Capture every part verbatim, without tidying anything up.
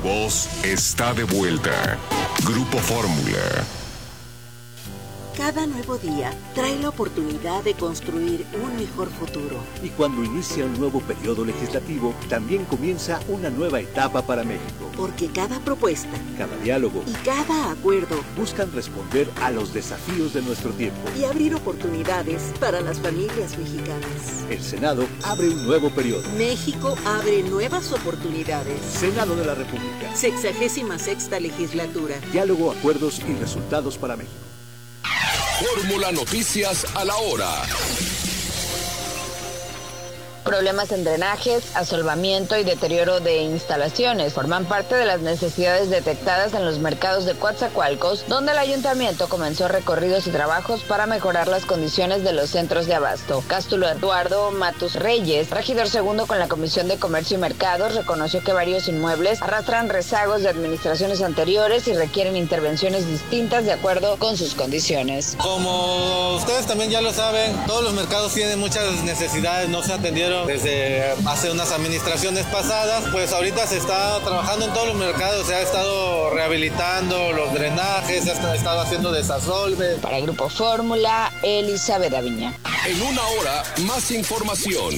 voz está de vuelta. Grupo Fórmula. Cada nuevo día trae la oportunidad de construir un mejor futuro. Y cuando inicia un nuevo periodo legislativo, también comienza una nueva etapa para México. Porque cada propuesta, cada diálogo y cada acuerdo buscan responder a los desafíos de nuestro tiempo y abrir oportunidades para las familias mexicanas. El Senado abre un nuevo periodo. México abre nuevas oportunidades. Senado de la República. Sexagésima sexta legislatura. Diálogo, acuerdos y resultados para México. Fórmula Noticias a la hora. Problemas en drenajes, asolvamiento y deterioro de instalaciones forman parte de las necesidades detectadas en los mercados de Coatzacoalcos, donde el ayuntamiento comenzó recorridos y trabajos para mejorar las condiciones de los centros de abasto. Cástulo Eduardo Matus Reyes, regidor segundo con la Comisión de Comercio y Mercados, reconoció que varios inmuebles arrastran rezagos de administraciones anteriores y requieren intervenciones distintas de acuerdo con sus condiciones. Como ustedes también ya lo saben, todos los mercados tienen muchas necesidades, no se atendieron desde hace unas administraciones pasadas. Pues ahorita se está trabajando en todos los mercados, se ha estado rehabilitando los drenajes, se ha estado haciendo desasolves. Para Grupo Fórmula, Elizabeth Aviña. En una hora, más información.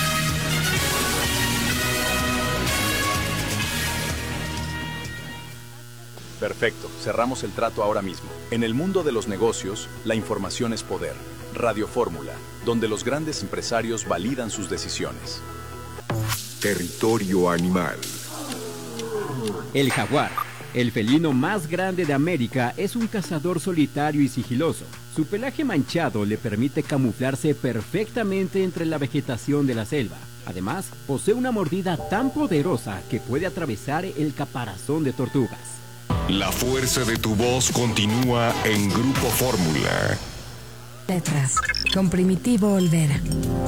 Perfecto, cerramos el trato ahora mismo. En el mundo de los negocios, la información es poder. Radio Fórmula, donde los grandes empresarios validan sus decisiones. Territorio animal. El jaguar, el felino más grande de América, es un cazador solitario y sigiloso. Su pelaje manchado le permite camuflarse perfectamente entre la vegetación de la selva. Además, posee una mordida tan poderosa que puede atravesar el caparazón de tortugas. La fuerza de tu voz continúa en Grupo Fórmula. Letras, con Primitivo Olvera.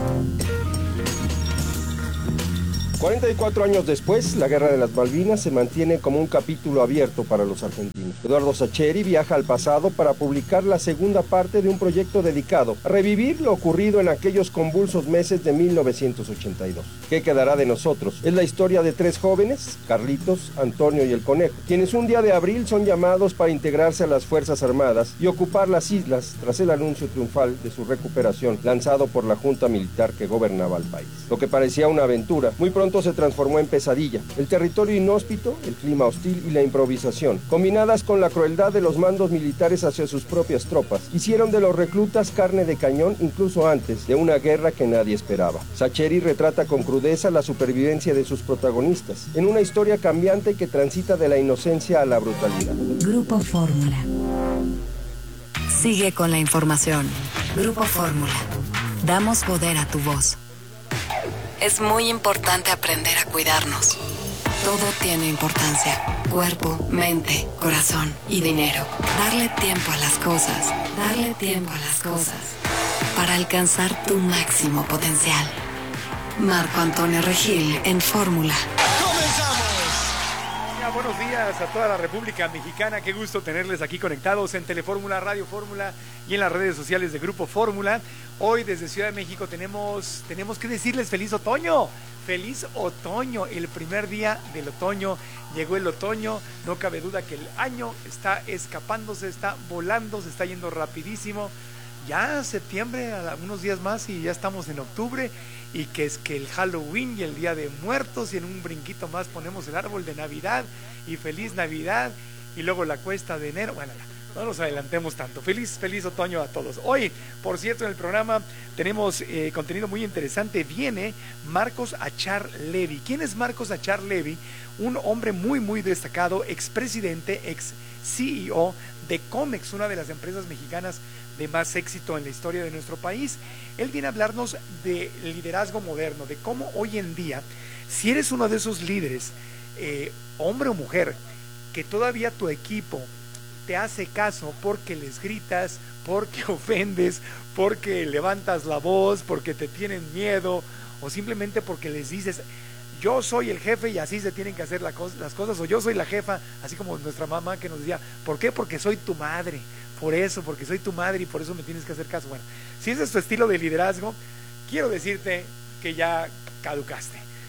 cuarenta y cuatro años después, la Guerra de las Malvinas se mantiene como un capítulo abierto para los argentinos. Eduardo Sacheri viaja al pasado para publicar la segunda parte de un proyecto dedicado a revivir lo ocurrido en aquellos convulsos meses de mil novecientos ochenta y dos. ¿Qué quedará de nosotros? Es la historia de tres jóvenes, Carlitos, Antonio y el Conejo, quienes un día de abril son llamados para integrarse a las Fuerzas Armadas y ocupar las islas tras el anuncio triunfal de su recuperación lanzado por la Junta Militar que gobernaba el país. Lo que parecía una aventura, muy pronto se transformó en pesadilla. El territorio inhóspito, el clima hostil y la improvisación, combinadas con la crueldad de los mandos militares hacia sus propias tropas, hicieron de los reclutas carne de cañón incluso antes de una guerra que nadie esperaba. Sacheri retrata con crudeza la supervivencia de sus protagonistas, en una historia cambiante que transita de la inocencia a la brutalidad. Grupo Fórmula. Sigue con la información. Grupo Fórmula. Damos poder a tu voz. Es muy importante aprender a cuidarnos. Todo tiene importancia. Cuerpo, mente, corazón y dinero. Darle tiempo a las cosas. Darle tiempo a las cosas. Para alcanzar tu máximo potencial. Marco Antonio Regil en Fórmula. Buenos días a toda la República Mexicana, qué gusto tenerles aquí conectados en Telefórmula, Radio Fórmula y en las redes sociales de Grupo Fórmula. Hoy desde Ciudad de México tenemos, tenemos que decirles feliz otoño, feliz otoño, el primer día del otoño, llegó el otoño, no cabe duda que el año está escapándose, está volando, se está yendo rapidísimo. Ya septiembre, unos días más y ya estamos en octubre, y que es que el Halloween y el Día de Muertos, y en un brinquito más ponemos el árbol de Navidad y feliz Navidad, y luego la cuesta de enero. Bueno, no nos adelantemos tanto. Feliz, feliz otoño a todos. Hoy, por cierto, en el programa tenemos eh, contenido muy interesante. Viene Marcos Achar Levy. ¿Quién es Marcos Achar Levy? Un hombre muy, muy destacado, expresidente, ex C E O de Comex, una de las empresas mexicanas de más éxito en la historia de nuestro país. Él viene a hablarnos de liderazgo moderno, de cómo hoy en día, si eres uno de esos líderes, eh, hombre o mujer, que todavía tu equipo te hace caso porque les gritas, porque ofendes, porque levantas la voz, porque te tienen miedo, o simplemente porque les dices, yo soy el jefe y así se tienen que hacer la co- las cosas, o yo soy la jefa, así como nuestra mamá que nos decía, ¿por qué? Porque soy tu madre, por eso, porque soy tu madre y por eso me tienes que hacer caso. Bueno, si ese es tu estilo de liderazgo, quiero decirte que ya caducaste.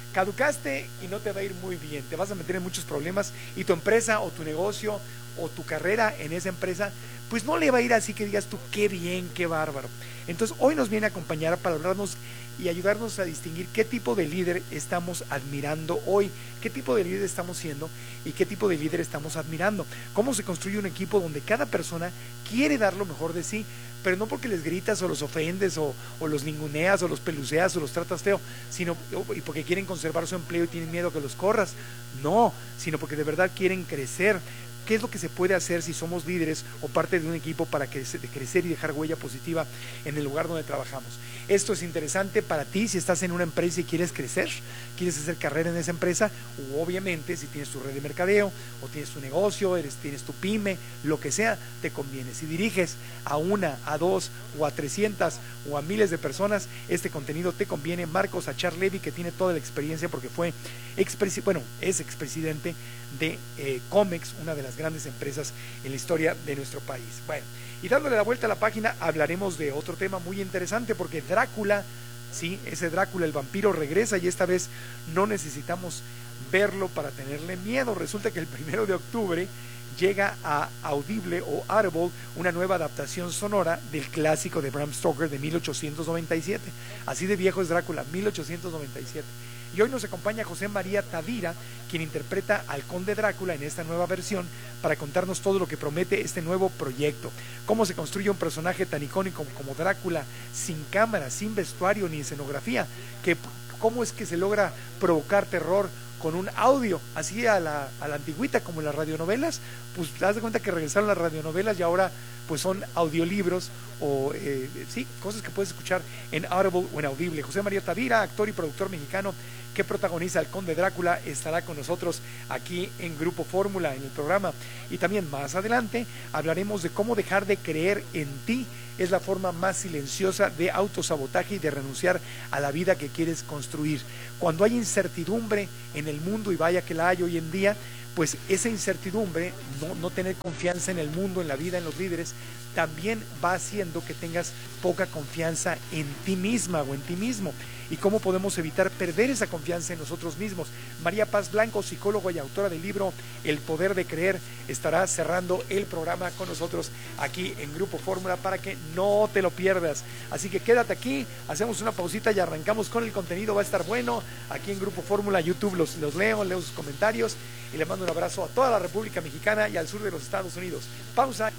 caducaste y no te va a ir muy bien, te vas a meter en muchos problemas y tu empresa o tu negocio o tu carrera en esa empresa, pues no le va a ir así que digas tú, qué bien, qué bárbaro. Entonces hoy nos viene a acompañar para hablarnos y ayudarnos a distinguir qué tipo de líder estamos admirando hoy, qué tipo de líder estamos siendo y qué tipo de líder estamos admirando, cómo se construye un equipo donde cada persona quiere dar lo mejor de sí, pero no porque les gritas o los ofendes o, o los ninguneas o los peluceas o los tratas feo, sino y porque quieren conservar su empleo y tienen miedo que los corras, no, sino porque de verdad quieren crecer. ¿Qué es lo que se puede hacer si somos líderes o parte de un equipo para que, de crecer y dejar huella positiva en el lugar donde trabajamos? Esto es interesante para ti si estás en una empresa y quieres crecer, quieres hacer carrera en esa empresa, o obviamente si tienes tu red de mercadeo o tienes tu negocio, eres, tienes tu pyme, lo que sea, te conviene. Si diriges a una, a dos o a trescientas o a miles de personas, este contenido te conviene. Marcos Achar Levy, que tiene toda la experiencia porque fue expresi- bueno, es expresidente de eh, Comex, una de las grandes empresas en la historia de nuestro país. Bueno, y dándole la vuelta a la página, hablaremos de otro tema muy interesante, porque Drácula, sí, ese Drácula, el vampiro, regresa, y esta vez no necesitamos verlo para tenerle miedo. Resulta que el primero de octubre llega a Audible o Audible una nueva adaptación sonora del clásico de Bram Stoker de mil ochocientos noventa y siete. Así de viejo es Drácula, mil ochocientos noventa y siete. Y hoy nos acompaña José María Tavira, quien interpreta al conde Drácula en esta nueva versión, para contarnos todo lo que promete este nuevo proyecto. Cómo se construye un personaje tan icónico como Drácula, sin cámara, sin vestuario ni escenografía, que cómo es que se logra provocar terror con un audio, así a la, a la antigüita, como las radionovelas. Pues te das de cuenta que regresaron las radionovelas y ahora pues son audiolibros o eh, sí, cosas que puedes escuchar en Audible o en Audible. José María Tavira, actor y productor mexicano que protagoniza al conde Drácula, estará con nosotros aquí en Grupo Fórmula, en el programa. Y también más adelante hablaremos de cómo dejar de creer en ti. Es la forma más silenciosa de autosabotaje y de renunciar a la vida que quieres construir. Cuando hay incertidumbre en el mundo, y vaya que la hay hoy en día, pues esa incertidumbre, no, no tener confianza en el mundo, en la vida, en los líderes, también va haciendo que tengas poca confianza en ti misma o en ti mismo. ¿Y cómo podemos evitar perder esa confianza en nosotros mismos? María Paz Blanco, psicóloga y autora del libro El Poder de Creer, estará cerrando el programa con nosotros aquí en Grupo Fórmula para que no te lo pierdas. Así que quédate aquí, hacemos una pausita y arrancamos con el contenido. Va a estar bueno aquí en Grupo Fórmula. YouTube los, los leo, leo sus comentarios y le mando un abrazo a toda la República Mexicana y al sur de los Estados Unidos. Pausa.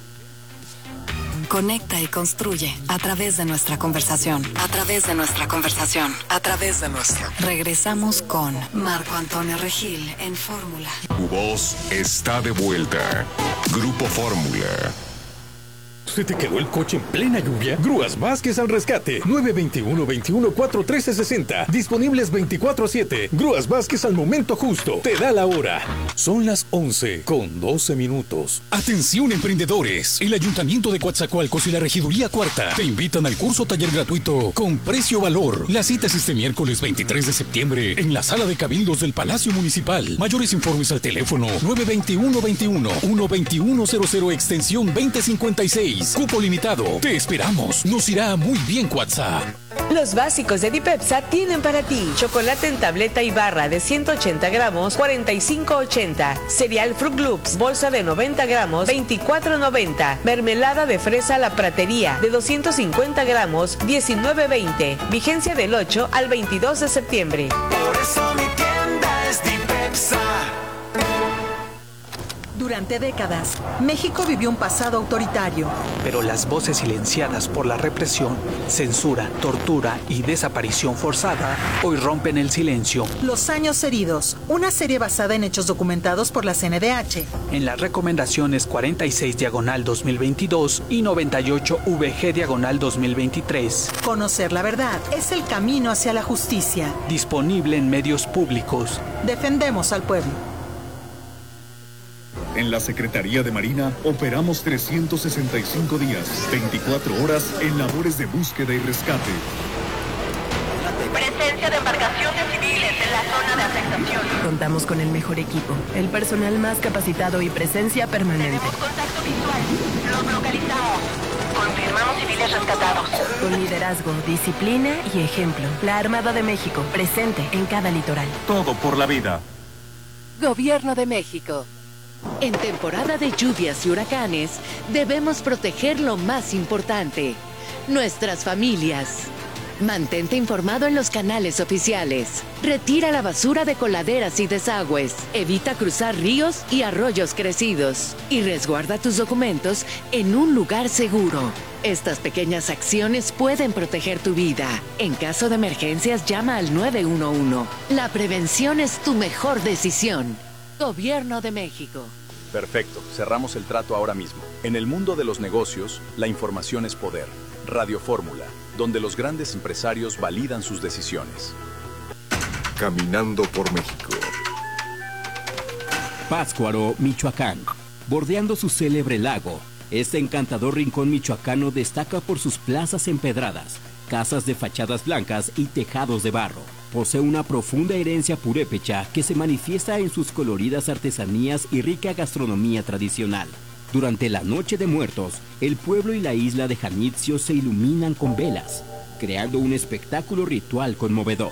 Conecta y construye a través de nuestra conversación, a través de nuestra conversación, a través de nuestra. Regresamos con Marco Antonio Regil en Fórmula. Tu voz está de vuelta. Grupo Fórmula. ¿Se te quedó el coche en plena lluvia? Grúas Vázquez al rescate. nueve dos uno, veintiuno, cuarenta y tres sesenta. Disponibles veinticuatro siete. Grúas Vázquez al momento justo. Te da la hora. Son las once con doce minutos. Atención emprendedores. El Ayuntamiento de Coatzacoalcos y la Regiduría Cuarta te invitan al curso taller gratuito con precio valor. La cita es este miércoles veintitrés de septiembre en la sala de cabildos del Palacio Municipal. Mayores informes al teléfono nueve dos uno, veintiuno, uno veintiuno cero cero extensión veinte cincuenta y seis. Cupo limitado. Te esperamos. Nos irá muy bien, WhatsApp. Los básicos de Dipepsa tienen para ti chocolate en tableta y barra de ciento ochenta gramos, cuarenta y cinco ochenta. Cereal Fruit Loops, bolsa de noventa gramos, veinticuatro noventa. Mermelada de fresa La Pratería de doscientos cincuenta gramos, diecinueve veinte. Vigencia del ocho al veintidós de septiembre. Por eso mi tienda es Dipepsa. Durante décadas, México vivió un pasado autoritario. Pero las voces silenciadas por la represión, censura, tortura y desaparición forzada hoy rompen el silencio. Los años heridos, una serie basada en hechos documentados por la C N D H. En las recomendaciones cuarenta y seis diagonal dos mil veintidós y noventa y ocho V G diagonal dos mil veintitrés. Conocer la verdad es el camino hacia la justicia. Disponible en medios públicos. Defendemos al pueblo. En la Secretaría de Marina operamos trescientos sesenta y cinco días, veinticuatro horas en labores de búsqueda y rescate. Presencia de embarcaciones civiles en la zona de afectación. Contamos con el mejor equipo, el personal más capacitado y presencia permanente. Tenemos contacto visual. Los localizamos. Confirmamos y civiles rescatados. Con liderazgo, disciplina y ejemplo. La Armada de México, presente en cada litoral. Todo por la vida. Gobierno de México. En temporada de lluvias y huracanes, debemos proteger lo más importante, nuestras familias. Mantente informado en los canales oficiales. Retira la basura de coladeras y desagües. Evita cruzar ríos y arroyos crecidos. Y resguarda tus documentos en un lugar seguro. Estas pequeñas acciones pueden proteger tu vida. En caso de emergencias, llama al nueve uno uno. La prevención es tu mejor decisión. Gobierno de México. Perfecto, cerramos el trato ahora mismo. En el mundo de los negocios, la información es poder. Radio Fórmula, donde los grandes empresarios validan sus decisiones. Caminando por México. Pátzcuaro, Michoacán. Bordeando su célebre lago, este encantador rincón michoacano destaca por sus plazas empedradas, casas de fachadas blancas y tejados de barro. Posee una profunda herencia purépecha que se manifiesta en sus coloridas artesanías y rica gastronomía tradicional. Durante la Noche de Muertos, el pueblo y la isla de Janitzio se iluminan con velas, creando un espectáculo ritual conmovedor.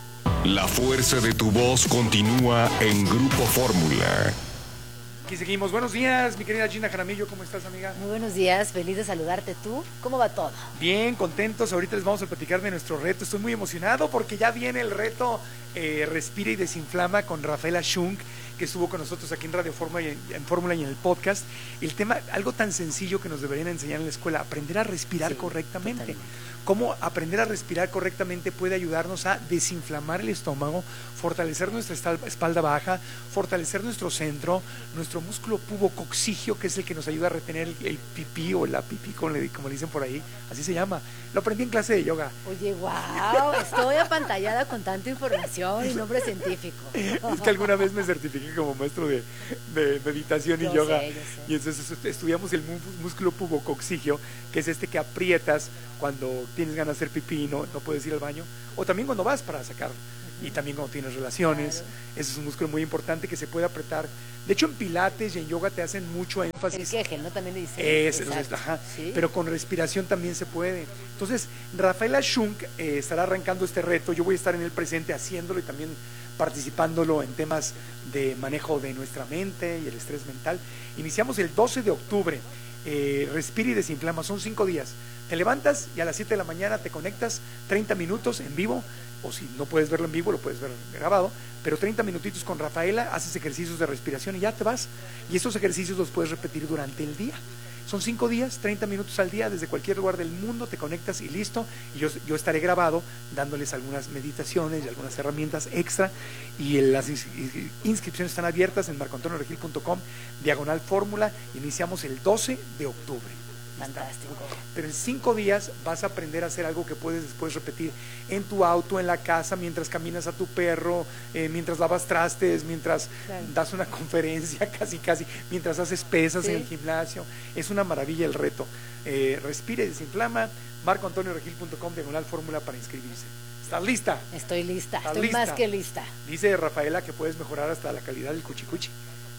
La fuerza de tu voz continúa en Grupo Fórmula. Aquí seguimos. Buenos días, mi querida Gina Jaramillo, ¿cómo estás, amiga? Muy buenos días, feliz de saludarte. ¿Tú? ¿Cómo va todo? Bien, contentos. Ahorita les vamos a platicar de nuestro reto. Estoy muy emocionado porque ya viene el reto eh, Respira y Desinflama con Rafaela Schunk, que estuvo con nosotros aquí en Radio Fórmula y en, en Fórmula y en el podcast. El tema, algo tan sencillo que nos deberían enseñar en la escuela, aprender a respirar sí, correctamente. Totalmente. Cómo aprender a respirar correctamente puede ayudarnos a desinflamar el estómago, fortalecer nuestra espalda baja, fortalecer nuestro centro, nuestro músculo pubococcigio, que es el que nos ayuda a retener el, el pipí o la pipí, como le, como le dicen por ahí, así se llama. Lo aprendí en clase de yoga. Oye, wow, estoy apantallada con tanta información y nombre científico. Es que alguna vez me certifiqué como maestro de, de meditación y yo yoga. Sé, yo sé. Y entonces estudiamos el músculo pubococcigio, que es este que aprietas cuando tienes ganas de hacer pipí y no, no puedes ir al baño, o también cuando vas para sacar, y también cuando tienes relaciones. Claro. Ese es un músculo muy importante que se puede apretar. De hecho, en pilates y en yoga te hacen mucho énfasis. El Kegel, ¿no? También le dicen. Es, es, ajá, sí. Pero con respiración también se puede. Entonces, Rafaela Schunk eh, estará arrancando este reto. Yo voy a estar en el presente haciéndolo y también participándolo en temas de manejo de nuestra mente y el estrés mental. Iniciamos el doce de octubre. Eh, respira y desinflama, son cinco días. Te levantas y a las siete de la mañana te conectas treinta minutos en vivo, o si no puedes verlo en vivo, lo puedes ver grabado, pero treinta minutitos con Rafaela, haces ejercicios de respiración y ya te vas. Y esos ejercicios los puedes repetir durante el día. Son cinco días, treinta minutos al día, desde cualquier lugar del mundo te conectas y listo. Y yo, yo estaré grabado dándoles algunas meditaciones y algunas herramientas extra. Y el, las inscripciones están abiertas en marco antonio regil punto com, diagonal fórmula. Iniciamos el doce de octubre. Fantástico. Pero en cinco días vas a aprender a hacer algo que puedes después repetir en tu auto, en la casa, mientras caminas a tu perro, eh, mientras lavas trastes, mientras claro. das una conferencia, casi casi, mientras haces pesas sí. en el gimnasio. Es una maravilla el reto. Eh, respira y desinflama. marco antonio regil punto com, diagonal fórmula para inscribirse. ¿Estás lista? Estoy lista, ¿Estás estoy lista? Más que lista. Dice Rafaela que puedes mejorar hasta la calidad del cuchicuchi.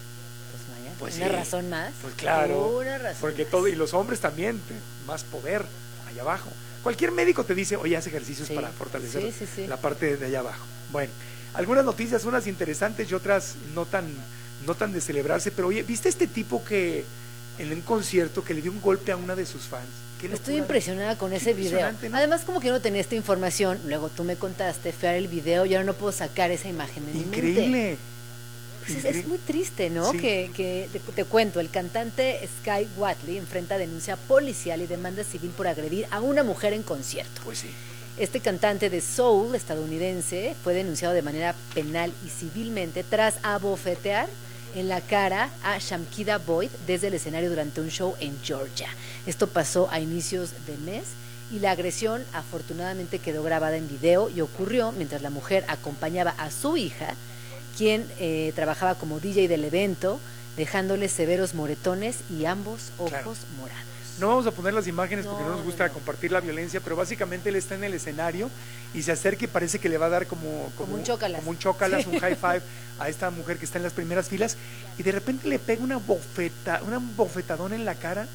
Pues una sí. razón más. Pues claro, una razón porque más. todo, y los hombres también, más poder allá abajo. Cualquier médico te dice, oye, haz ejercicios sí. para fortalecer sí, sí, sí. la parte de allá abajo. Bueno, algunas noticias, unas interesantes y otras no tan, no tan de celebrarse, pero oye, ¿viste este tipo que en un concierto que le dio un golpe a una de sus fans? Estoy impresionada con ese video. ¿No? Además, como que no tenía esta información, luego tú me contaste, fui a ver el video y ahora no puedo sacar esa imagen de mi mente. Increíble. Pues es, es muy triste, ¿no? Sí. Que, que te, te cuento, el cantante Sky Watley enfrenta denuncia policial y demanda civil por agredir a una mujer en concierto. Pues sí. Este cantante de soul estadounidense fue denunciado de manera penal y civilmente tras abofetear en la cara a Shamkida Boyd desde el escenario durante un show en Georgia. Esto pasó a inicios de mes y la agresión afortunadamente quedó grabada en video y ocurrió mientras la mujer acompañaba a su hija, quien eh, trabajaba como D J del evento, dejándole severos moretones y ambos ojos claro. morados. No vamos a poner las imágenes porque no, no nos gusta no. compartir la violencia, pero básicamente él está en el escenario y se acerca y parece que le va a dar como, como, como un chócalas, como un, chócalas sí. un high five a esta mujer que está en las primeras filas y de repente le pega una bofeta, una bofetadón en la cara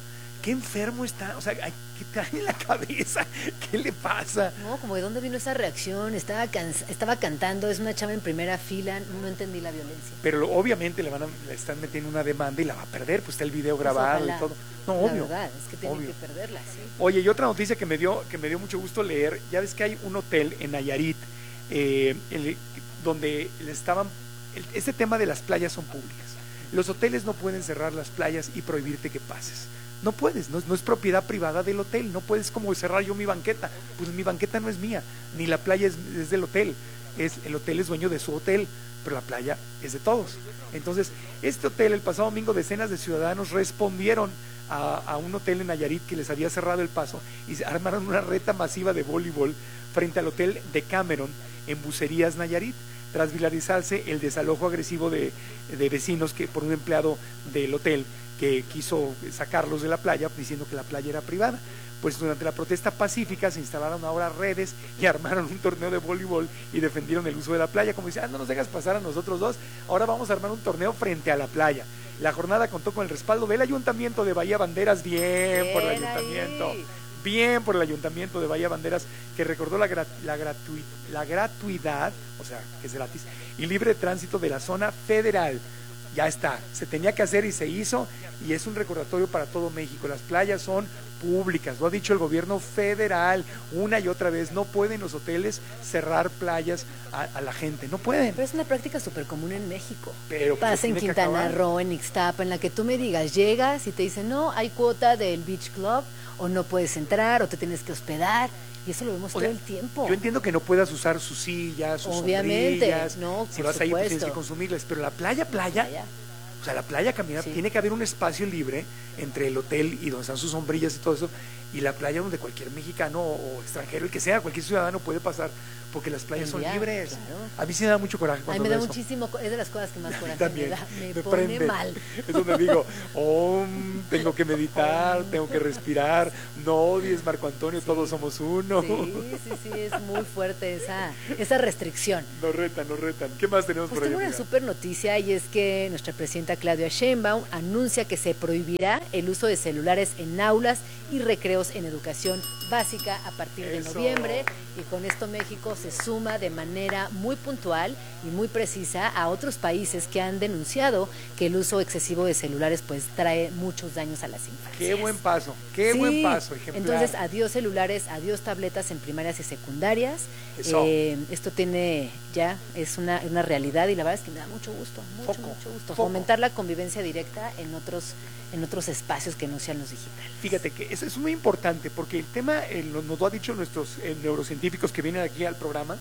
qué enfermo está, o sea, ay, ¿qué trae en la cabeza? ¿Qué le pasa? No, como de dónde vino esa reacción, estaba cansa, estaba cantando, es una chava en primera fila, no entendí la violencia. Pero lo, obviamente le van a, le están metiendo una demanda y la va a perder, pues está el video grabado pues y todo. No, obvio. La verdad, es que tiene obvio. que perderla, sí. Oye, y otra noticia que me dio, que me dio mucho gusto leer, ya ves que hay un hotel en Nayarit, eh, el, donde le estaban, el, este tema de las playas son públicas. Los hoteles no pueden cerrar las playas y prohibirte que pases. No puedes, no, no es propiedad privada del hotel, no puedes como cerrar yo mi banqueta, pues mi banqueta no es mía, ni la playa es, es del hotel, es, el hotel es dueño de su hotel, pero la playa es de todos. Entonces, este hotel, el pasado domingo, decenas de ciudadanos respondieron a, a un hotel en Nayarit que les había cerrado el paso y armaron una reta masiva de voleibol frente al hotel de Cameron en Bucerías, Nayarit, tras viralizarse el desalojo agresivo de, de vecinos que por un empleado del hotel que quiso sacarlos de la playa diciendo que la playa era privada. Pues durante la protesta pacífica se instalaron ahora redes y armaron un torneo de voleibol y defendieron el uso de la playa, como dice, ah, no nos dejas pasar a nosotros dos, ahora vamos a armar un torneo frente a la playa. La jornada contó con el respaldo del Ayuntamiento de Bahía Banderas, bien, bien por el Ayuntamiento, ahí. bien por el Ayuntamiento de Bahía Banderas, que recordó la, grat la, gratu la gratuidad, o sea, que es gratis, y libre tránsito de la zona federal. Ya está, se tenía que hacer y se hizo, y es un recordatorio para todo México. Las playas son públicas, lo ha dicho el gobierno federal una y otra vez, no pueden los hoteles cerrar playas a, a la gente, no pueden. Pero es una práctica súper común en México. Pero pasa pues, en Quintana Roo, en Ixtapa, en la que tú me digas, llegas y te dicen, no, hay cuota del Beach Club, o no puedes entrar, o te tienes que hospedar. Y eso lo vemos o todo sea, el tiempo. Yo entiendo que no puedas usar sus sillas, sus Obviamente, sombrillas, no, si vas supuesto. ahí pues tienes que consumirlas, pero la playa, playa, playa. o sea, la playa caminar, sí. tiene que haber un espacio libre entre el hotel y donde están sus sombrillas y todo eso, y la playa donde cualquier mexicano o extranjero, el que sea, cualquier ciudadano puede pasar, porque las playas son libres. Claro. A mí sí me da mucho coraje cuando A mí me da eso. muchísimo, es de las cosas que más coraje También, me da, me, me pone prende. mal. Es donde digo, oh, tengo que meditar, tengo que respirar, no odies Marco Antonio, sí. todos somos uno. Sí, sí, sí, es muy fuerte esa, esa restricción. Nos retan, nos retan. ¿Qué más tenemos pues por ahí? Tengo una super noticia y es que nuestra presidenta Claudia Sheinbaum anuncia que se prohibirá el uso de celulares en aulas y recreos en educación básica a partir de Eso. noviembre, y con esto México se suma de manera muy puntual y muy precisa a otros países que han denunciado que el uso excesivo de celulares pues trae muchos daños a las infancias. Qué buen paso, qué sí. buen paso, ejemplar. Entonces, adiós celulares, adiós tabletas en primarias y secundarias. Eh, esto tiene ya, es una, una realidad, y la verdad es que me da mucho gusto, mucho, Foco. mucho gusto. Foco. Fomentar la convivencia directa en otros en otros espacios que no sean los digitales. Fíjate que eso es muy importante, porque el tema, eh, lo, nos lo han dicho nuestros eh, neurocientíficos que vienen aquí al programa,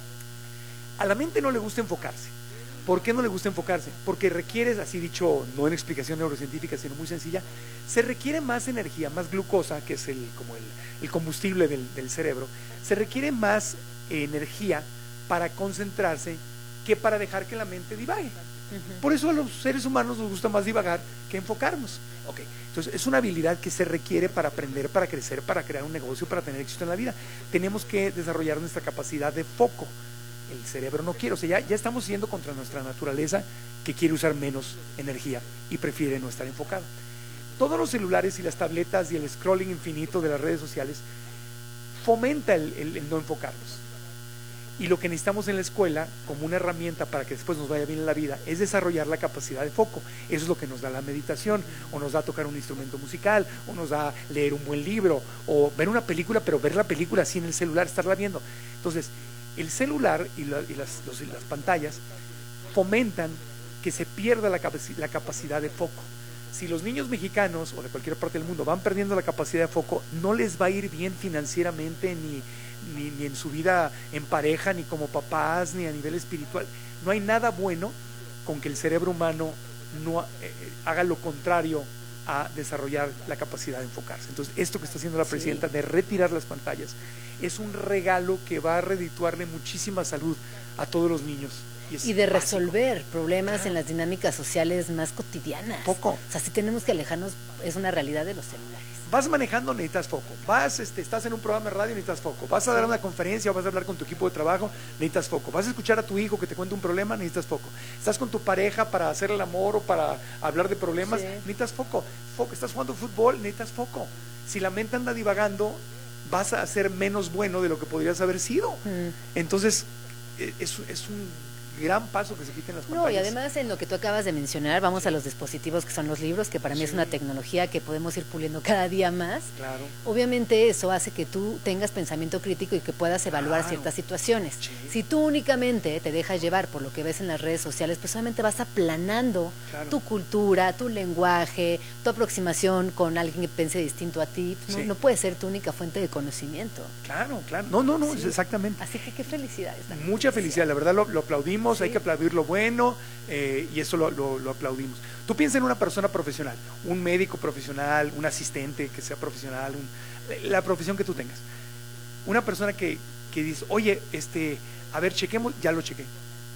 a la mente no le gusta enfocarse. ¿Por qué no le gusta enfocarse? Porque requiere, así dicho, no en explicación neurocientífica, sino muy sencilla, se requiere más energía, más glucosa, que es el, como el, el combustible del, del cerebro, se requiere más eh, energía para concentrarse que para dejar que la mente divague. Uh-huh. Por eso a los seres humanos nos gusta más divagar que enfocarnos. Okay. Entonces es una habilidad que se requiere para aprender, para crecer, para crear un negocio, para tener éxito en la vida. Tenemos que desarrollar nuestra capacidad de foco. El cerebro no quiere, o sea, ya, ya estamos yendo contra nuestra naturaleza, que quiere usar menos energía y prefiere no estar enfocado. Todos los celulares y las tabletas y el scrolling infinito de las redes sociales fomenta el, el, el no enfocarnos. Y lo que necesitamos en la escuela, como una herramienta para que después nos vaya bien en la vida, es desarrollar la capacidad de foco. Eso es lo que nos da la meditación, o nos da tocar un instrumento musical, o nos da leer un buen libro, o ver una película, pero ver la película así en el celular, estarla viendo. Entonces, el celular y, la, y, las, los, y las pantallas fomentan que se pierda la, capaci la capacidad de foco. Si los niños mexicanos o de cualquier parte del mundo van perdiendo la capacidad de foco, no les va a ir bien financieramente, ni, ni, ni en su vida en pareja, ni como papás, ni a nivel espiritual. No hay nada bueno con que el cerebro humano no eh, haga lo contrario a desarrollar la capacidad de enfocarse. Entonces, esto que está haciendo la presidenta sí. de retirar las pantallas es un regalo que va a redituarle muchísima salud a todos los niños. Y, es y de básico. resolver problemas Claro. en las dinámicas sociales más cotidianas. Poco. O sea, sí tenemos que alejarnos, es una realidad de los celulares. Vas manejando, necesitas foco. Vas, este, estás en un programa de radio, necesitas foco. Vas a dar una conferencia o vas a hablar con tu equipo de trabajo, necesitas foco. Vas a escuchar a tu hijo que te cuenta un problema, necesitas foco. Estás con tu pareja para hacer el amor o para hablar de problemas, Sí. necesitas foco. Foco. Estás jugando fútbol, necesitas foco. Si la mente anda divagando, vas a ser menos bueno de lo que podrías haber sido. Mm. Entonces, eh, es, es un gran paso que se quiten las pantallas. No, y además en lo que tú acabas de mencionar, vamos a los dispositivos que son los libros, que para mí es una tecnología que podemos ir puliendo cada día más. Claro. Obviamente eso hace que tú tengas pensamiento crítico y que puedas evaluar Claro. ciertas situaciones. Si tú únicamente te dejas llevar por lo que ves en las redes sociales, pues solamente vas aplanando Claro. tu cultura, tu lenguaje, tu aproximación con alguien que piense distinto a ti. No, Sí. no puede ser tu única fuente de conocimiento. Claro, claro. No, no, no, Sí. es exactamente. Así que qué felicidades. también. Mucha felicidad, la verdad lo, lo aplaudimos, hay que aplaudir lo bueno eh, y eso lo, lo- lo aplaudimos. Tú piensa en una persona profesional, un médico profesional, un asistente que sea profesional, un- la profesión que tú tengas. Una persona que, que dice, oye, este, a ver, chequemos, ya lo chequé.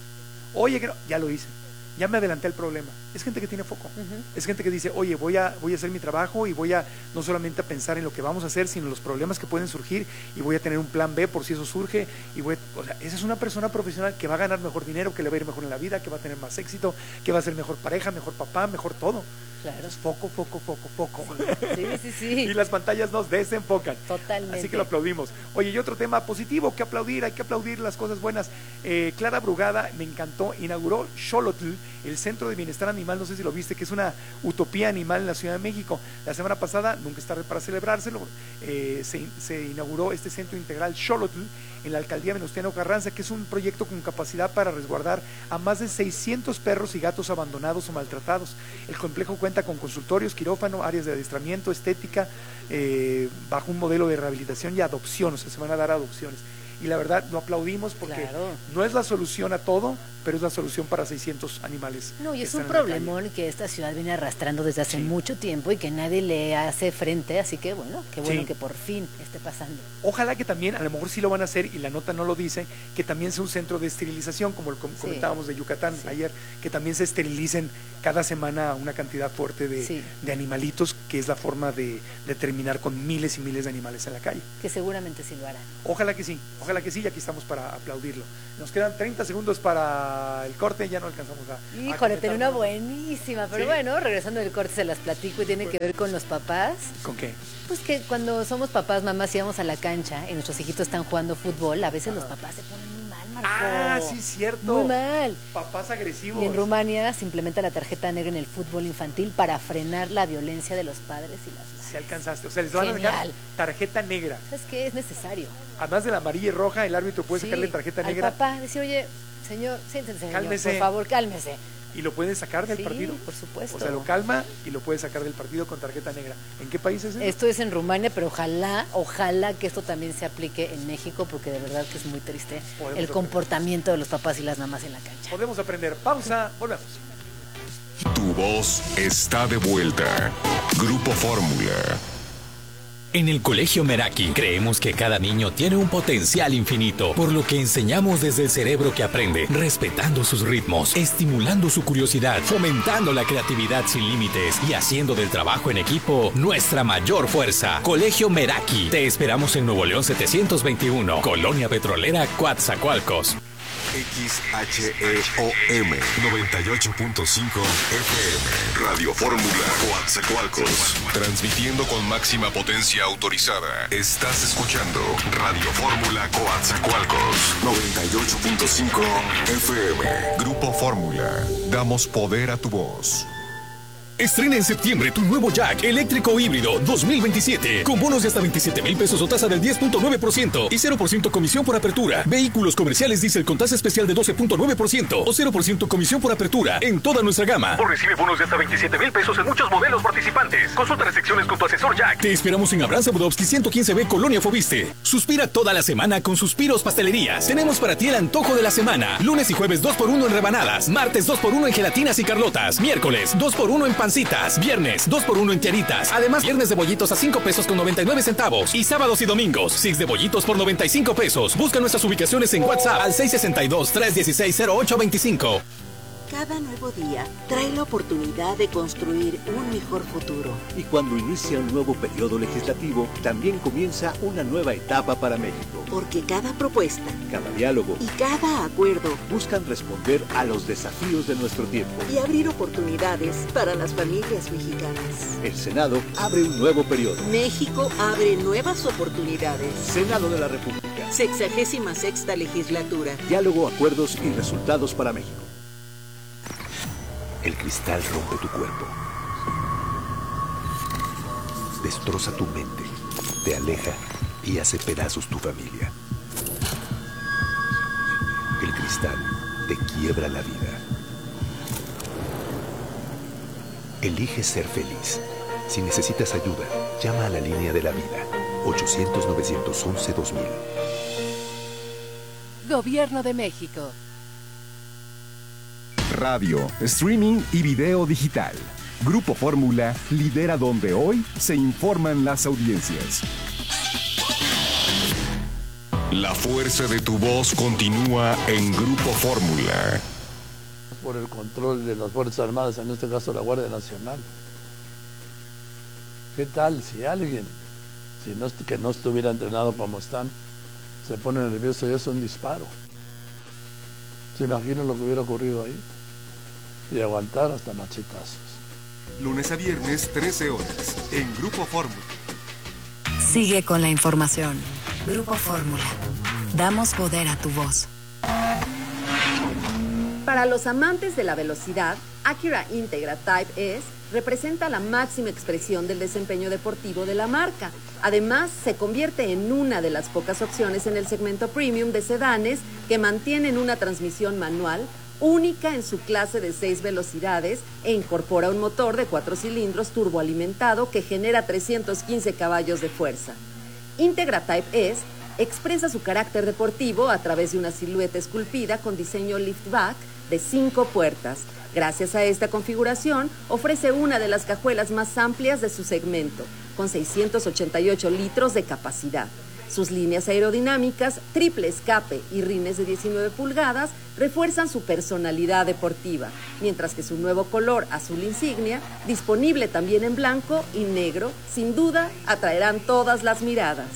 Oye, que no, ya lo hice. Ya me adelanté al problema. Es gente que tiene foco. Ujú. Es gente que dice, oye, voy a, voy a hacer mi trabajo y voy a no solamente a pensar en lo que vamos a hacer, sino en los problemas que pueden surgir y voy a tener un plan B por si eso surge. Y voy, a- o sea, esa es una persona profesional que va a ganar mejor dinero, que le va a ir mejor en la vida, que va a tener más éxito, que va a ser mejor pareja, mejor papá, mejor todo. Claro. Es foco, foco, foco, foco. Sí, sí, sí. Y las pantallas nos desenfocan. Totalmente. Así que lo aplaudimos. Oye, y otro tema positivo que aplaudir, hay que aplaudir las cosas buenas. Eh, Clara Brugada, me encantó, inauguró Xolotl, el Centro de Bienestar Animal, no sé si lo viste, que es una utopía animal en la Ciudad de México. La semana pasada, nunca es tarde para celebrárselo, eh, se, se inauguró este Centro Integral Xolotl en la Alcaldía Venustiano Carranza, que es un proyecto con capacidad para resguardar a más de seiscientos perros y gatos abandonados o maltratados. El complejo cuenta con consultorios, quirófano, áreas de adiestramiento, estética, eh, bajo un modelo de rehabilitación y adopción, o sea, se van a dar adopciones. Y la verdad lo aplaudimos porque Claro. no es la solución a todo, pero es la solución para seiscientos animales. No, y que es un están en la calle. problemón que esta ciudad viene arrastrando desde hace mucho tiempo y que nadie le hace frente, así que bueno, qué bueno Sí. que por fin esté pasando. Ojalá que también, a lo mejor sí lo van a hacer y la nota no lo dice, que también sea un centro de esterilización, como lo com- Sí. comentábamos de Yucatán ayer, que también se esterilicen cada semana una cantidad fuerte de, Sí. de animalitos, que es la forma de, de terminar con miles y miles de animales en la calle. Que seguramente sí lo harán. Ojalá que sí, ojalá que sí, y aquí estamos para aplaudirlo. Nos quedan treinta segundos para el corte, ya no alcanzamos a... a Híjole, comentar tenía una nada. buenísima, pero ¿Sí? bueno, regresando del corte se las platico y tiene que ver con los papás. ¿Con qué? Pues que cuando somos papás, mamás, íbamos a la cancha y nuestros hijitos están jugando fútbol, a veces los papás se ponen muy mal, Marco. Ah, sí, cierto. Muy mal. Papás agresivos. Y en Rumania se implementa la tarjeta negra en el fútbol infantil para frenar la violencia de los padres y las madres. Si alcanzaste, o sea, les van a dejar Genial. tarjeta negra. ¿Sabes qué? Es necesario. Además de la amarilla y roja, el árbitro puede Sí, sacarle tarjeta al negra papá, decir, oye, señor, siéntense, señor, Cálmese. por favor, cálmese. y lo puede sacar del Sí, partido. por supuesto. O sea, lo calma y lo puede sacar del partido con tarjeta negra. ¿En qué país es eso? Esto es en Rumania, pero ojalá, ojalá que esto también se aplique en México, porque de verdad que es muy triste Podemos el aprender. comportamiento de los papás y las mamás en la cancha. Podemos aprender. Pausa, volvemos. Tu voz está de vuelta. Grupo Fórmula. En el Colegio Meraki creemos que cada niño tiene un potencial infinito, por lo que enseñamos desde el cerebro que aprende, respetando sus ritmos, estimulando su curiosidad, fomentando la creatividad sin límites y haciendo del trabajo en equipo nuestra mayor fuerza. Colegio Meraki. Te esperamos en Nuevo León setecientos veintiuno, Colonia Petrolera, Coatzacoalcos. X H E O M noventa y ocho punto cinco F M. Radio Fórmula Coatzacoalcos. Transmitiendo con máxima potencia autorizada. Estás escuchando Radio Fórmula Coatzacoalcos. noventa y ocho punto cinco F M. Grupo Fórmula. Damos poder a tu voz. Estrena en septiembre tu nuevo Jack eléctrico híbrido dos mil veintisiete con bonos de hasta veintisiete mil pesos o tasa del diez punto nueve por ciento y cero por ciento comisión por apertura. Vehículos comerciales diésel con tasa especial de doce punto nueve por ciento o cero por ciento comisión por apertura en toda nuestra gama. O recibe bonos de hasta veintisiete mil pesos en muchos modelos participantes. Consulta restricciones con tu asesor Jack. Te esperamos en Abraham Budowski ciento quince B, Colonia Fobiste. Suspira toda la semana con Suspiros Pastelerías. Tenemos para ti el antojo de la semana. Lunes y jueves dos por uno en rebanadas. Martes dos por uno en gelatinas y carlotas. Miércoles dos por uno en Pancitas. Viernes, dos por uno en tiaritas. Además, viernes de bollitos a cinco pesos con noventa y nueve centavos. Y sábados y domingos, six de bollitos por noventa y cinco pesos. Busca nuestras ubicaciones en WhatsApp al seis seis dos, tres uno seis, cero ocho dos cinco. Cada nuevo día trae la oportunidad de construir un mejor futuro. Y cuando inicia un nuevo periodo legislativo, también comienza una nueva etapa para México. Porque cada propuesta, cada diálogo y cada acuerdo buscan responder a los desafíos de nuestro tiempo y abrir oportunidades para las familias mexicanas. El Senado abre un nuevo periodo. México abre nuevas oportunidades. Senado de la República. Sexagésima sexta legislatura. Diálogo, acuerdos y resultados para México. El cristal rompe tu cuerpo, destroza tu mente, te aleja y hace pedazos tu familia. El cristal te quiebra la vida. Elige ser feliz. Si necesitas ayuda, llama a la línea de la vida, ochocientos, novecientos once, dos mil. Gobierno de México. Radio, streaming y video digital. Grupo Fórmula lidera donde hoy se informan las audiencias. La fuerza de tu voz continúa en Grupo Fórmula. Por el control de las Fuerzas Armadas, en este caso la Guardia Nacional. ¿Qué tal si alguien, si no, que no estuviera entrenado como están, se pone nervioso y es un disparo? ¿Se imaginan lo que hubiera ocurrido ahí? Y aguantar hasta machetazos. Lunes a viernes, trece horas, en Grupo Fórmula. Sigue con la información. Grupo Fórmula. Damos poder a tu voz. Para los amantes de la velocidad, Acura Integra Type S representa la máxima expresión del desempeño deportivo de la marca. Además, se convierte en una de las pocas opciones en el segmento premium de sedanes que mantienen una transmisión manual única en su clase de seis velocidades e incorpora un motor de cuatro cilindros turboalimentado que genera trescientos quince caballos de fuerza. Integra Type S expresa su carácter deportivo a través de una silueta esculpida con diseño liftback de cinco puertas. Gracias a esta configuración, ofrece una de las cajuelas más amplias de su segmento, con seiscientos ochenta y ocho litros de capacidad. Sus líneas aerodinámicas, triple escape y rines de diecinueve pulgadas refuerzan su personalidad deportiva, mientras que su nuevo color azul insignia, disponible también en blanco y negro, sin duda atraerán todas las miradas.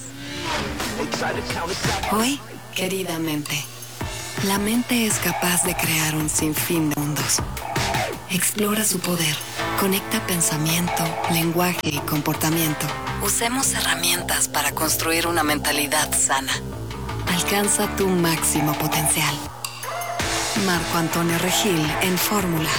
Hoy, querida mente, la mente es capaz de crear un sinfín de mundos. Explora su poder, conecta pensamiento, lenguaje y comportamiento. Usemos herramientas para construir una mentalidad sana. Alcanza tu máximo potencial. Marco Antonio Regil en Fórmula.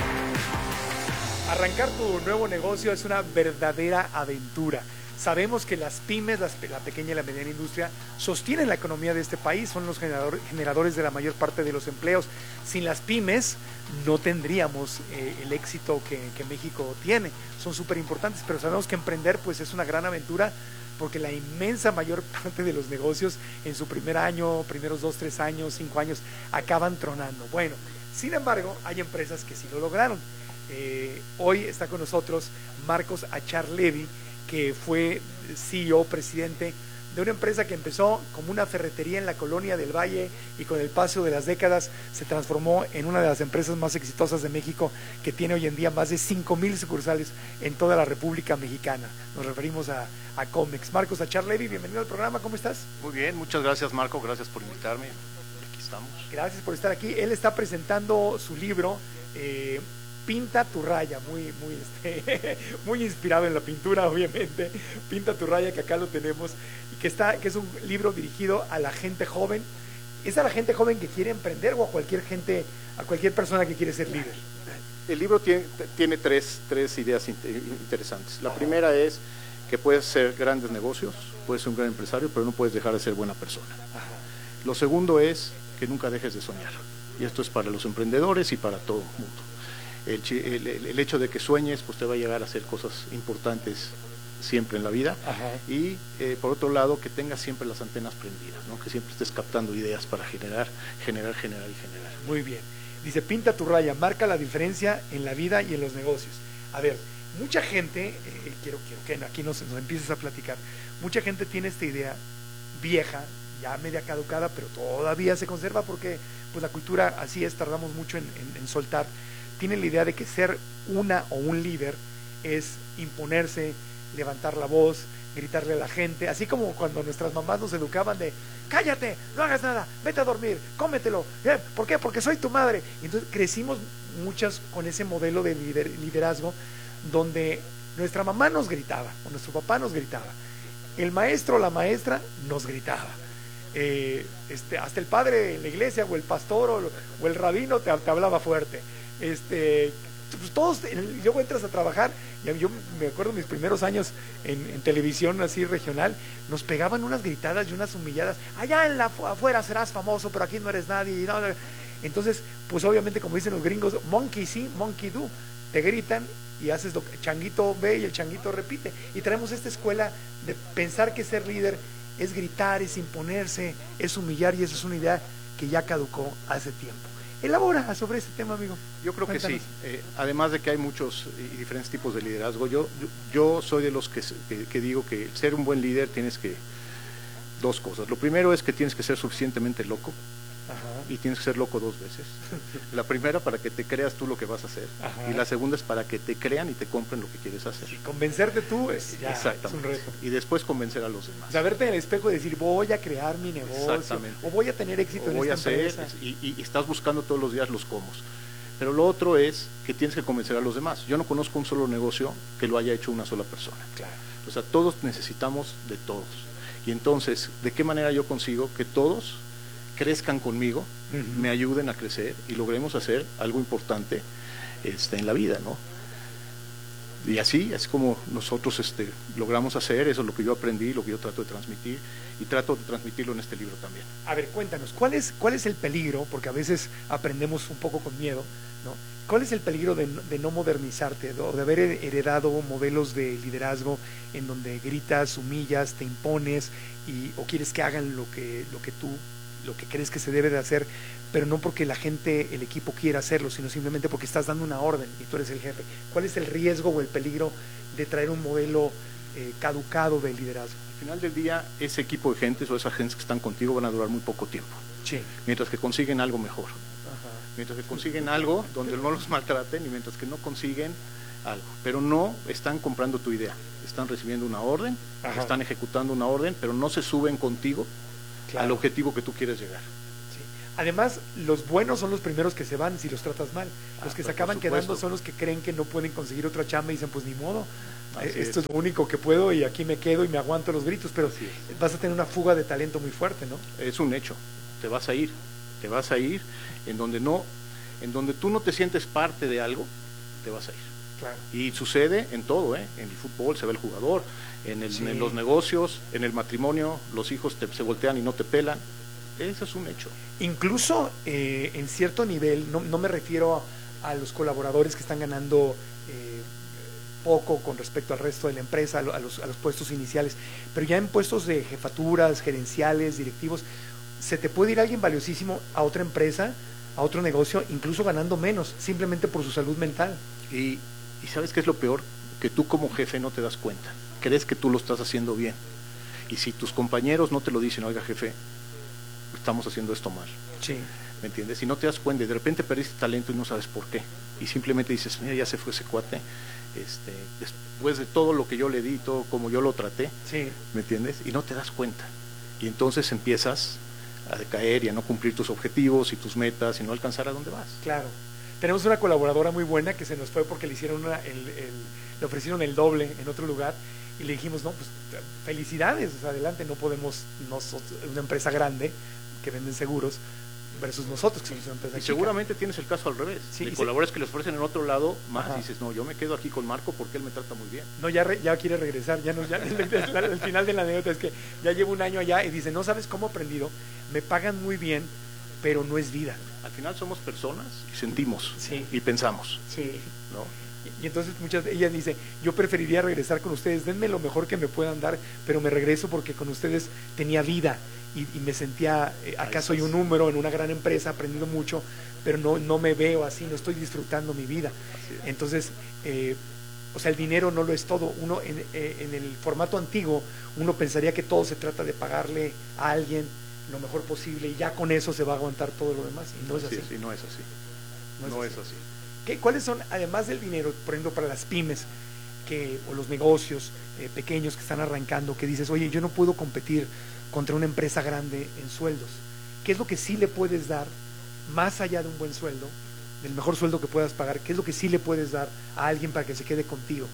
Arrancar tu nuevo negocio es una verdadera aventura. Sabemos que las pymes, las, la pequeña y la mediana industria, sostienen la economía de este país, son los generador, generadores de la mayor parte de los empleos. Sin las pymes no tendríamos eh, el éxito que, que México tiene. Son súper importantes, pero sabemos que emprender pues es una gran aventura, porque la inmensa mayor parte de los negocios en su primer año, primeros dos, tres años, cinco años, acaban tronando. Bueno, sin embargo, hay empresas que sí lo lograron. Eh, hoy está con nosotros Marcos Acharlevi, que fue C E O, presidente de una empresa que empezó como una ferretería en la colonia del Valle y con el paso de las décadas se transformó en una de las empresas más exitosas de México, que tiene hoy en día más de cinco mil sucursales en toda la República Mexicana. Nos referimos a, a Comex. Marcos Acharlevi, bienvenido al programa, ¿cómo estás? Muy bien, muchas gracias Marco, gracias por invitarme, aquí estamos. Gracias por estar aquí. Él está presentando su libro, eh, Pinta tu raya, muy, muy, este, muy inspirado en la pintura, obviamente. Pinta tu raya, que acá lo tenemos, y que está, que es un libro dirigido a la gente joven. ¿Es a la gente joven que quiere emprender o a cualquier gente, a cualquier persona que quiere ser líder? El libro tiene, tiene tres, tres ideas interesantes. La primera es que puedes hacer grandes negocios, puedes ser un gran empresario, pero no puedes dejar de ser buena persona. Ajá. Lo segundo es que nunca dejes de soñar. Y esto es para los emprendedores y para todo el mundo. El, el, el hecho de que sueñes pues te va a llegar a hacer cosas importantes siempre en la vida. Ajá. Y eh, por otro lado, que tengas siempre las antenas prendidas, ¿no? Que siempre estés captando ideas para generar, generar, generar y generar. Muy bien. Dice, pinta tu raya, marca la diferencia en la vida y en los negocios. A ver, mucha gente, eh, quiero, quiero que aquí nos, nos empieces a platicar, mucha gente tiene esta idea vieja, ya media caducada, pero todavía se conserva porque pues la cultura así es, tardamos mucho en, en, en soltar. Tienen la idea de que ser una o un líder es imponerse, levantar la voz, gritarle a la gente, así como cuando nuestras mamás nos educaban de cállate, no hagas nada, vete a dormir, cómetelo. ¿Eh? ¿Por qué? Porque soy tu madre. Y entonces crecimos muchas con ese modelo de lider, liderazgo donde nuestra mamá nos gritaba o nuestro papá nos gritaba, el maestro o la maestra nos gritaba, eh, este, hasta el padre en la iglesia o el pastor o, o el rabino te, te hablaba fuerte. Este, pues todos, y luego entras a trabajar, y yo me acuerdo mis primeros años en, en televisión así regional, nos pegaban unas gritadas y unas humilladas, allá en la afuera serás famoso, pero aquí no eres nadie. Y no, entonces, pues obviamente como dicen los gringos, monkey see, monkey do, te gritan y haces lo que el changuito ve y el changuito repite, y traemos esta escuela de pensar que ser líder es gritar, es imponerse, es humillar, y eso es una idea que ya caducó hace tiempo. Elabora sobre este tema, amigo. Yo creo Cuéntanos. que sí, eh, además de que hay muchos y diferentes tipos de liderazgo, yo, yo, yo soy de los que, que, que digo que ser un buen líder tienes que, dos cosas, lo primero es que tienes que ser suficientemente loco. Ajá. Y tienes que ser loco dos veces. La primera para que te creas tú lo que vas a hacer. Ajá. Y la segunda es para que te crean y te compren lo que quieres hacer. Sí, convencerte tú es, ya, es un reto. Y después convencer a los demás. O sea, verte en el espejo y decir voy a crear mi negocio o voy a tener éxito o en voy esta a hacer, empresa. Y, y estás buscando todos los días los cómo. Pero lo otro es que tienes que convencer a los demás. Yo no conozco un solo negocio que lo haya hecho una sola persona. Claro. O sea, todos necesitamos de todos. Y entonces, ¿de qué manera yo consigo que todos crezcan conmigo, uh-huh. me ayuden a crecer y logremos hacer algo importante este, en la vida, ¿no? Y así, así como nosotros este, logramos hacer, eso es lo que yo aprendí, lo que yo trato de transmitir, y trato de transmitirlo en este libro también. A ver, cuéntanos, ¿cuál es, cuál es el peligro? Porque a veces aprendemos un poco con miedo, ¿no? ¿Cuál es el peligro de, de no modernizarte, o de haber heredado modelos de liderazgo en donde gritas, humillas, te impones, y, o quieres que hagan lo que, lo que tú lo que crees que se debe de hacer, pero no porque la gente, el equipo quiera hacerlo, sino simplemente porque estás dando una orden y tú eres el jefe? ¿Cuál es el riesgo o el peligro de traer un modelo eh, caducado de liderazgo? Al final del día, ese equipo de gentes o esas gentes que están contigo van a durar muy poco tiempo. Sí. Mientras que consiguen algo mejor. Ajá. Mientras que consiguen algo donde no los maltraten, y mientras que no consiguen algo. Pero no están comprando tu idea. Están recibiendo una orden, Ajá. están ejecutando una orden, pero no se suben contigo Claro. al objetivo que tú quieres llegar. Sí. Además, los buenos son los primeros que se van si los tratas mal. Los ah, que se acaban quedando son los que creen que no pueden conseguir otra chamba y dicen, pues ni modo, Así esto es. es lo único que puedo y aquí me quedo y me aguanto los gritos, pero vas a tener una fuga de talento muy fuerte, ¿no? Es un hecho, te vas a ir, te vas a ir en donde no, en donde tú no te sientes parte de algo, te vas a ir. Claro. Y sucede en todo, ¿eh? En el fútbol se ve el jugador, en, el, sí. en los negocios, en el matrimonio, los hijos te, se voltean y no te pelan. Ese es un hecho. Incluso eh, en cierto nivel, no, no me refiero a, a los colaboradores que están ganando eh, poco con respecto al resto de la empresa, a los, a los puestos iniciales, pero ya en puestos de jefaturas, gerenciales, directivos, se te puede ir alguien valiosísimo a otra empresa, a otro negocio, incluso ganando menos, simplemente por su salud mental. Y, y ¿sabes qué es lo peor? Que tú como jefe no te das cuenta. Crees que tú lo estás haciendo bien. Y si tus compañeros no te lo dicen, oiga jefe, estamos haciendo esto mal. Sí. ¿Me entiendes? Y no te das cuenta, y de repente perdiste talento y no sabes por qué. Y simplemente dices, mira, ya se fue ese cuate. Este, después de todo lo que yo le di, todo como yo lo traté, sí. ¿me entiendes? Y no te das cuenta. Y entonces empiezas a decaer y a no cumplir tus objetivos y tus metas y no alcanzar a dónde vas. Claro. Tenemos una colaboradora muy buena que se nos fue porque le hicieron una, el, el, le ofrecieron el doble en otro lugar y le dijimos, no, pues felicidades, o sea, adelante, no podemos, nosotros, una empresa grande que venden seguros versus nosotros que somos una empresa y chica. Seguramente tienes el caso al revés, sí, de sí. colaboradores que les ofrecen en otro lado más. Ajá. Y dices, no, yo me quedo aquí con Marco porque él me trata muy bien. No, ya, re, ya quiere regresar, ya no, ya el, el final de la anécdota es que ya llevo un año allá y dice, no sabes cómo he aprendido, me pagan muy bien, pero no es vida. Al final somos personas y sentimos, sí. y pensamos, sí. ¿no? Y entonces muchas ella dice, yo preferiría regresar con ustedes, denme lo mejor que me puedan dar, pero me regreso porque con ustedes tenía vida y, y me sentía, eh, acá soy un número en una gran empresa, aprendiendo mucho, pero no, no me veo así, no estoy disfrutando mi vida. Entonces, eh, O sea, el dinero no lo es todo. Uno en, eh, en el formato antiguo, uno pensaría que todo se trata de pagarle a alguien lo mejor posible y ya con eso se va a aguantar todo lo demás. Y no es así. Sí, sí, no es así. No, no es así. Es así. ¿Qué, ¿Cuáles son, además del dinero, por ejemplo, para las pymes que, o los negocios eh, pequeños que están arrancando, que dices, oye, yo no puedo competir contra una empresa grande en sueldos? ¿Qué es lo que sí le puedes dar, más allá de un buen sueldo, del mejor sueldo que puedas pagar? ¿Qué es lo que sí le puedes dar a alguien para que se quede contigo?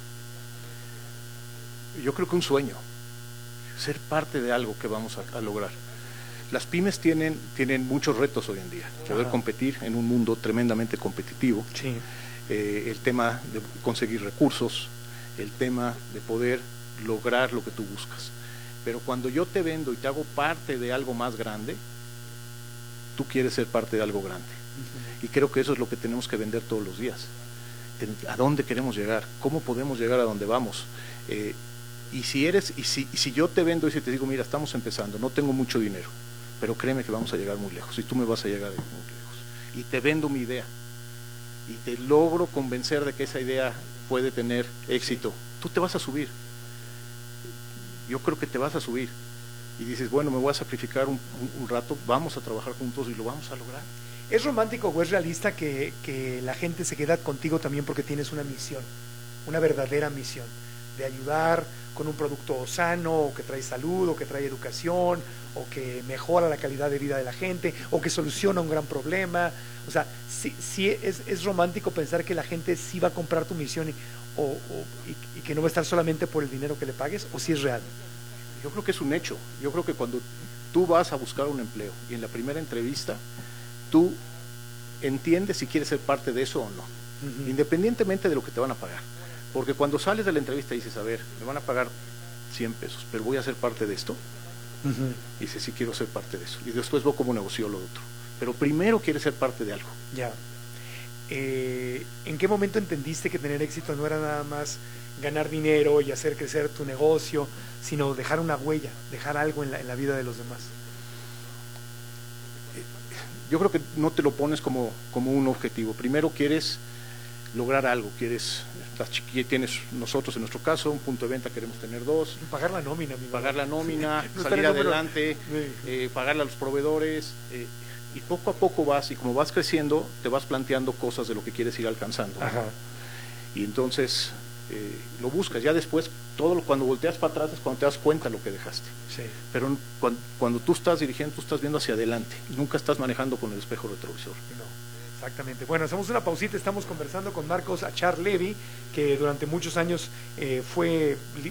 Yo creo que un sueño, ser parte de algo que vamos a, a lograr. Las pymes tienen, tienen muchos retos hoy en día, poder Ajá. competir en un mundo tremendamente competitivo, sí. eh, el tema de conseguir recursos, el tema de poder lograr lo que tú buscas. Pero cuando yo te vendo y te hago parte de algo más grande, tú quieres ser parte de algo grande. Uh-huh. Y creo que eso es lo que tenemos que vender todos los días. ¿A dónde queremos llegar? ¿Cómo podemos llegar a donde vamos? Eh, y si eres, y si, y si yo te vendo y si te digo, mira, estamos empezando, no tengo mucho dinero, pero créeme que vamos a llegar muy lejos y tú me vas a llegar muy lejos. Y te vendo mi idea y te logro convencer de que esa idea puede tener éxito. Tú te vas a subir. Yo creo que te vas a subir. Y dices, bueno, me voy a sacrificar un, un, un rato, vamos a trabajar juntos y lo vamos a lograr. ¿Es romántico o es realista que, que la gente se queda contigo también porque tienes una misión, una verdadera misión, de ayudar con un producto sano, o que trae salud, o que trae educación, o que mejora la calidad de vida de la gente, o que soluciona un gran problema? O sea, sí, sí es, es romántico pensar que la gente sí va a comprar tu misión y, o, o, y, y que no va a estar solamente por el dinero que le pagues, o sí es real. Yo creo que es un hecho. Yo creo que cuando tú vas a buscar un empleo y en la primera entrevista tú entiendes si quieres ser parte de eso o no, uh-huh. independientemente de lo que te van a pagar. Porque cuando sales de la entrevista y dices, a ver, me van a pagar cien pesos, pero voy a ser parte de esto, uh-huh. y dices, sí quiero ser parte de eso. Y después veo cómo negocio lo otro. Pero primero quieres ser parte de algo. Ya. Eh, ¿En qué momento entendiste que tener éxito no era nada más ganar dinero y hacer crecer tu negocio, sino dejar una huella, dejar algo en la, en la vida de los demás? Yo creo que no te lo pones como, como un objetivo. Primero quieres lograr algo, quieres, tienes nosotros en nuestro caso un punto de venta, queremos tener dos. Pagar la nómina. Pagar la nómina, no salir adelante, eh, pagarle a los proveedores, eh, y poco a poco vas, y como vas creciendo, te vas planteando cosas de lo que quieres ir alcanzando. Ajá. Y entonces eh, lo buscas. Ya después, todo lo, cuando volteas para atrás es cuando te das cuenta de lo que dejaste. Sí. Pero cuando, cuando tú estás dirigiendo, tú estás viendo hacia adelante, nunca estás manejando con el espejo retrovisor. No. Exactamente. Bueno, hacemos una pausita, estamos conversando con Marcos Achar Levy, que durante muchos años eh, fue